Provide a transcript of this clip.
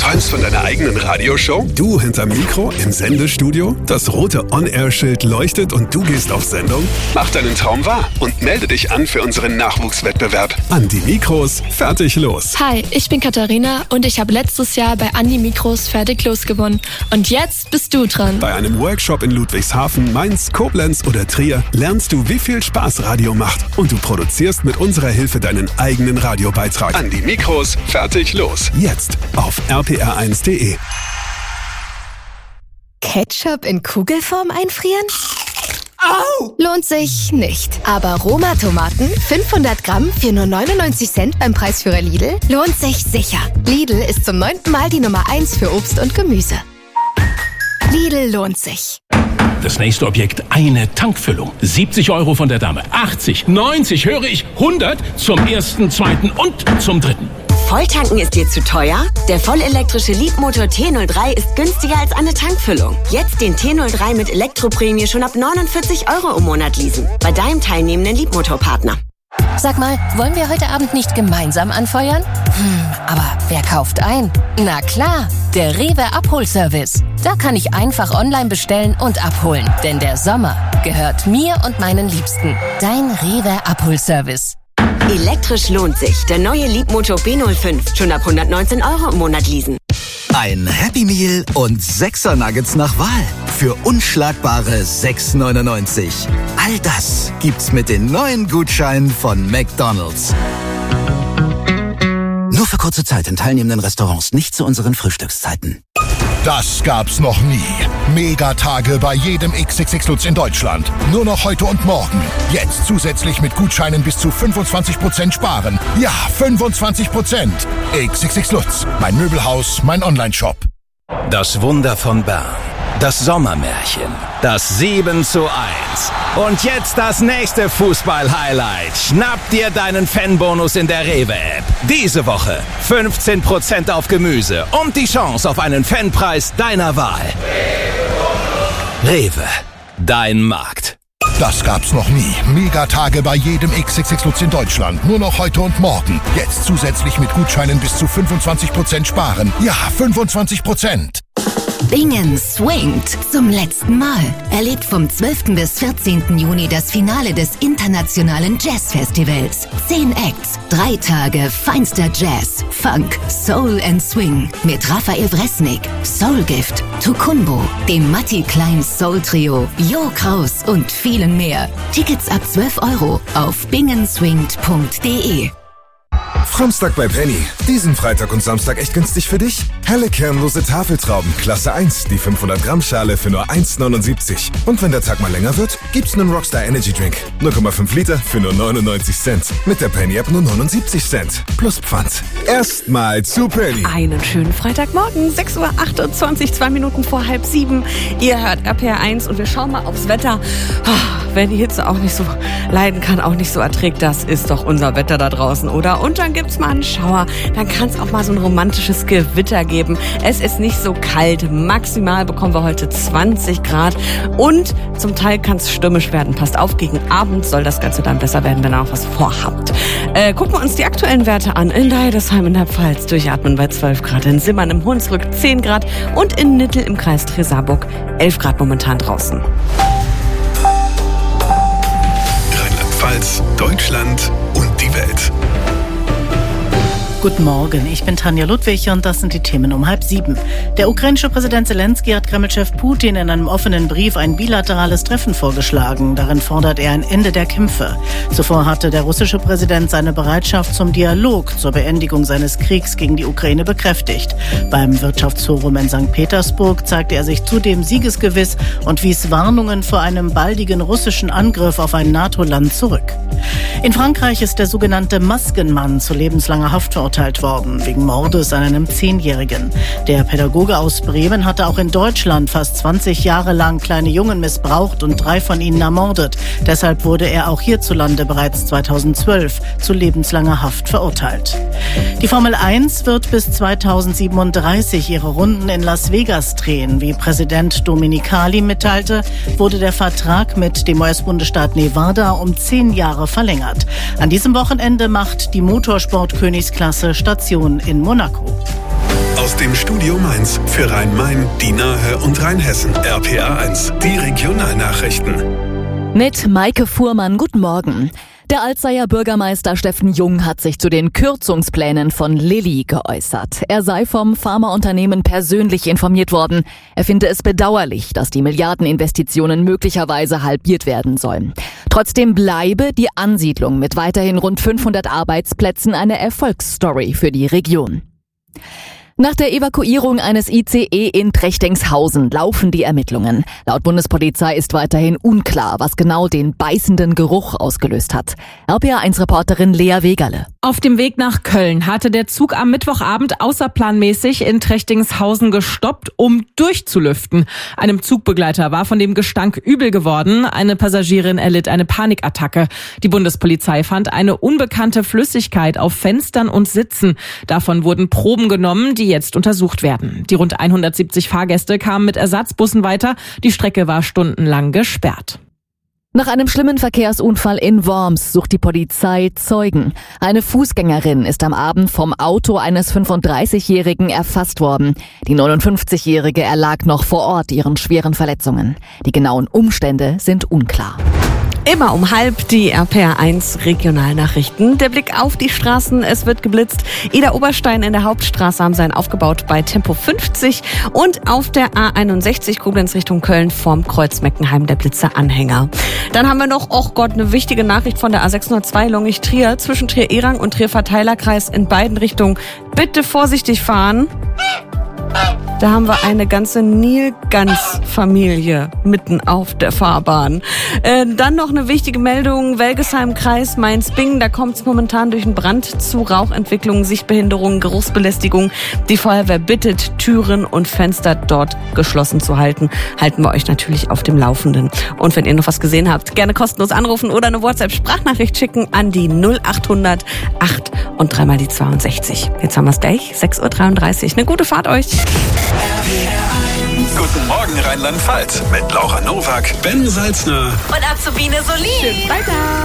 Träumst von deiner eigenen Radioshow? Du hinterm Mikro im Sendestudio? Das rote On-Air-Schild leuchtet und du gehst auf Sendung? Mach deinen Traum wahr und melde dich an für unseren Nachwuchswettbewerb. An die Mikros, fertig, los. Hi, ich bin Katharina und ich habe letztes Jahr bei An die Mikros fertig los gewonnen. Und jetzt bist du dran. Bei einem Workshop in Ludwigshafen, Mainz, Koblenz oder Trier lernst du, wie viel Spaß Radio macht. Und du produzierst mit unserer Hilfe deinen eigenen Radiobeitrag. An die Mikros, fertig, los. Jetzt auf rpr1.de. Ketchup in Kugelform einfrieren? Au! Lohnt sich nicht. Aber Roma-Tomaten, 500 Gramm für nur 99 Cent beim Preisführer Lidl, lohnt sich sicher. Lidl ist zum 9. Mal die Nummer 1 für Obst und Gemüse. Lidl lohnt sich. Das nächste Objekt, eine Tankfüllung. 70 € von der Dame. 80, 90, höre ich, 100 zum ersten, zweiten und zum dritten. Volltanken ist dir zu teuer? Der vollelektrische Leapmotor T03 ist günstiger als eine Tankfüllung. Jetzt den T03 mit Elektroprämie schon ab 49 € im Monat leasen. Bei deinem teilnehmenden Leapmotor-Partner. Sag mal, wollen wir heute Abend nicht gemeinsam anfeuern? Aber wer kauft ein? Na klar, der Rewe Abholservice. Da kann ich einfach online bestellen und abholen. Denn der Sommer gehört mir und meinen Liebsten. Dein Rewe Abholservice. Elektrisch lohnt sich. Der neue Leapmotor B05. Schon ab 119 € im Monat leasen. Ein Happy Meal und 6er Nuggets nach Wahl. Für unschlagbare 6,99. All das gibt's mit den neuen Gutscheinen von McDonald's. Nur für kurze Zeit in teilnehmenden Restaurants, nicht zu unseren Frühstückszeiten. Das gab's noch nie. Megatage bei jedem XXX Lutz in Deutschland. Nur noch heute und morgen. Jetzt zusätzlich mit Gutscheinen bis zu 25% sparen. Ja, 25%. XXX Lutz. Mein Möbelhaus, mein Onlineshop. Das Wunder von Bern. Das Sommermärchen. Das 7:1. Und jetzt das nächste Fußball-Highlight. Schnapp dir deinen Fanbonus in der Rewe-App. Diese Woche 15% auf Gemüse und die Chance auf einen Fanpreis deiner Wahl. Rewe, dein Markt. Das gab's noch nie. Megatage bei jedem XXX Lutz in Deutschland. Nur noch heute und morgen. Jetzt zusätzlich mit Gutscheinen bis zu 25% sparen. Ja, 25%. Bingen swingt zum letzten Mal. Erlebt vom 12. bis 14. Juni das Finale des internationalen Jazzfestivals. 10 Acts, 3 Tage feinster Jazz, Funk, Soul and Swing mit Raphael Wresnik, Soulgift, Tukumbo, dem Matti Klein Soul Trio, Jo Kraus und vielen mehr. Tickets ab 12 € auf bingenswingt.de. Framstag bei Penny. Diesen Freitag und Samstag echt günstig für dich? Helle kernlose Tafeltrauben, Klasse 1, die 500 Gramm Schale für nur 1,79. Und wenn der Tag mal länger wird, gibt's einen Rockstar Energy Drink. 0,5 Liter für nur 99 Cent. Mit der Penny App nur 79 Cent. Plus Pfand. Erstmal zu Penny. Einen schönen Freitagmorgen, 6:28 Uhr, 2 Minuten vor 6:30. Ihr hört RPR1 und wir schauen mal aufs Wetter. Wer die Hitze auch nicht so leiden kann, auch nicht so erträgt, das ist doch unser Wetter da draußen, oder? Und dann gibt's mal einen Schauer, dann kann es auch mal so ein romantisches Gewitter geben. Es ist nicht so kalt, maximal bekommen wir heute 20 Grad und zum Teil kann es stürmisch werden. Passt auf, gegen Abend soll das Ganze dann besser werden, wenn ihr noch was vorhabt. Gucken wir uns die aktuellen Werte an. In Deidesheim in der Pfalz durchatmen bei 12 Grad, in Simmern im Hunsrück 10 Grad und in Nittel im Kreis Tresa-Burg 11 Grad momentan draußen. Rheinland-Pfalz, Deutschland und die Welt. Guten Morgen, ich bin Tanja Ludwig und das sind die Themen um 6:30. Der ukrainische Präsident Zelensky hat Kreml-Chef Putin in einem offenen Brief ein bilaterales Treffen vorgeschlagen. Darin fordert er ein Ende der Kämpfe. Zuvor hatte der russische Präsident seine Bereitschaft zum Dialog zur Beendigung seines Kriegs gegen die Ukraine bekräftigt. Beim Wirtschaftsforum in St. Petersburg zeigte er sich zudem siegesgewiss und wies Warnungen vor einem baldigen russischen Angriff auf ein NATO-Land zurück. In Frankreich ist der sogenannte Maskenmann zu lebenslanger Haft verurteilt worden, wegen Mordes an einem 10-Jährigen. Der Pädagoge aus Bremen hatte auch in Deutschland fast 20 Jahre lang kleine Jungen missbraucht und 3 von ihnen ermordet. Deshalb wurde er auch hierzulande bereits 2012 zu lebenslanger Haft verurteilt. Die Formel 1 wird bis 2037 ihre Runden in Las Vegas drehen. Wie Präsident Dominicali mitteilte, wurde der Vertrag mit dem US-Bundesstaat Nevada um 10 Jahre verlängert. An diesem Wochenende macht die Motorsport-Königsklasse Station in Monaco. Aus dem Studio Mainz für Rhein-Main, die Nahe und Rheinhessen. RPA 1, die Regionalnachrichten. Mit Maike Fuhrmann, guten Morgen. Der Alzeyer Bürgermeister Steffen Jung hat sich zu den Kürzungsplänen von Lilly geäußert. Er sei vom Pharmaunternehmen persönlich informiert worden. Er finde es bedauerlich, dass die Milliardeninvestitionen möglicherweise halbiert werden sollen. Trotzdem bleibe die Ansiedlung mit weiterhin rund 500 Arbeitsplätzen eine Erfolgsstory für die Region. Nach der Evakuierung eines ICE in Trechtingshausen laufen die Ermittlungen. Laut Bundespolizei ist weiterhin unklar, was genau den beißenden Geruch ausgelöst hat. RPA1-Reporterin Lea Wegerle. Auf dem Weg nach Köln hatte der Zug am Mittwochabend außerplanmäßig in Trechtingshausen gestoppt, um durchzulüften. Einem Zugbegleiter war von dem Gestank übel geworden. Eine Passagierin erlitt eine Panikattacke. Die Bundespolizei fand eine unbekannte Flüssigkeit auf Fenstern und Sitzen. Davon wurden Proben genommen, die jetzt untersucht werden. Die rund 170 Fahrgäste kamen mit Ersatzbussen weiter. Die Strecke war stundenlang gesperrt. Nach einem schlimmen Verkehrsunfall in Worms sucht die Polizei Zeugen. Eine Fußgängerin ist am Abend vom Auto eines 35-Jährigen erfasst worden. Die 59-Jährige erlag noch vor Ort ihren schweren Verletzungen. Die genauen Umstände sind unklar. Immer um 12:30 die RPA1 Regionalnachrichten. Der Blick auf die Straßen, es wird geblitzt. Ida Oberstein in der Hauptstraße haben sein aufgebaut bei Tempo 50 und auf der A61 Koblenz Richtung Köln vorm Kreuz Meckenheim der Blitzeranhänger. Dann haben wir noch, eine wichtige Nachricht von der A602 Longich-Trier zwischen Trier-Erang und Trier-Verteilerkreis in beiden Richtungen. Bitte vorsichtig fahren. Da haben wir eine ganze Nilgans-Familie mitten auf der Fahrbahn. Dann noch eine wichtige Meldung, Welgesheim-Kreis, Mainz-Bingen. Da kommt es momentan durch einen Brand zu Rauchentwicklung, Sichtbehinderung, Geruchsbelästigung. Die Feuerwehr bittet, Türen und Fenster dort geschlossen zu halten. Halten wir euch natürlich auf dem Laufenden. Und wenn ihr noch was gesehen habt, gerne kostenlos anrufen oder eine WhatsApp-Sprachnachricht schicken an die 0800 8 und 3 mal die 62. Jetzt haben wir es gleich, 6:33 Uhr. Eine gute Fahrt euch. Guten Morgen Rheinland-Pfalz mit Laura Nowak, Ben Salzner und Azubine Solin. Schönen Freitag.